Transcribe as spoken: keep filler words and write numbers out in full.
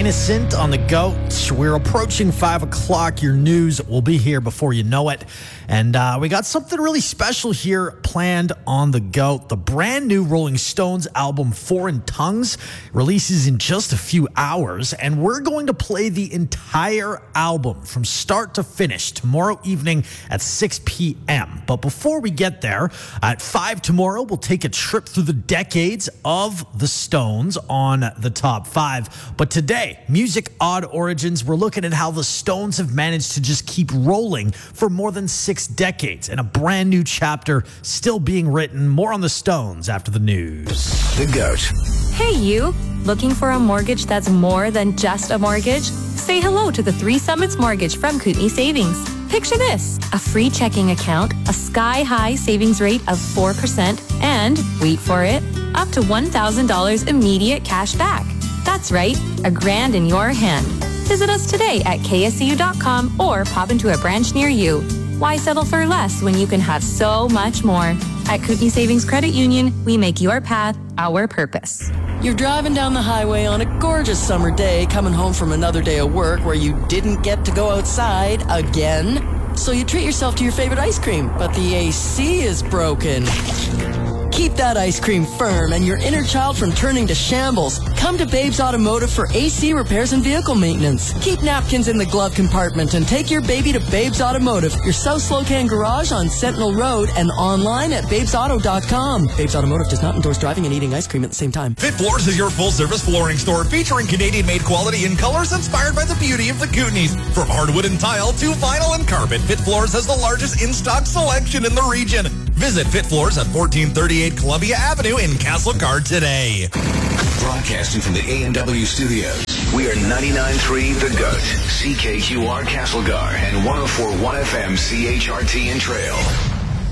Innocent on the GOAT. We're approaching five o'clock. Your news will be here before you know it. And uh, we got something really special here planned on the GOAT. The brand new Rolling Stones album, Foreign Tongues, releases in just a few hours. And we're going to play the entire album from start to finish tomorrow evening at six p.m. But before we get there, at five tomorrow, we'll take a trip through the decades of the Stones on the top five. But today, Music Odd Origins, we're looking at how the Stones have managed to just keep rolling for more than six decades and a brand new chapter still being written. More on the Stones after the news. The GOAT. Hey you, looking for a mortgage that's more than just a mortgage? Say hello to the Three Summits Mortgage from Kootenay Savings. Picture this, a free checking account, a sky-high savings rate of four percent, and, wait for it, up to one thousand dollars immediate cash back. That's right, a grand in your hand. Visit us today at K S C U dot com or pop into a branch near you. Why settle for less when you can have so much more? At Kootenay Savings Credit Union, we make your path our purpose. You're driving down the highway on a gorgeous summer day, coming home from another day of work where you didn't get to go outside again. So you treat yourself to your favorite ice cream, but the A C is broken. Keep that ice cream firm and your inner child from turning to shambles. Come to Babes Automotive for A C repairs and vehicle maintenance. Keep napkins in the glove compartment and take your baby to Babes Automotive, your South Slocan garage on Sentinel Road and online at babes auto dot com. Babes Automotive does not endorse driving and eating ice cream at the same time. Fit Floors is your full-service flooring store featuring Canadian-made quality in colors inspired by the beauty of the Kootenays. From hardwood and tile to vinyl and carpet, Fit Floors has the largest in-stock selection in the region. Visit Fit Floors at fourteen thirty-eight Columbia Avenue in Castlegar today. Broadcasting from the A and W studios, we are ninety-nine point three The GOAT, C K Q R Castlegar, and one oh four point one F M C H R T in Trail.